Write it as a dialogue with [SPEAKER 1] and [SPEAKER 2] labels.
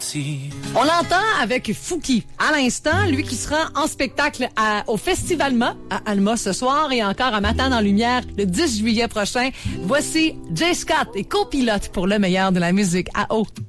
[SPEAKER 1] On l'entend avec Fouki. À l'instant, lui qui sera en spectacle au Festivalma à Alma ce soir et encore à Matane en Lumière le 10 juillet prochain. Voici Jay Scott et copilote pour le meilleur de la musique à eau.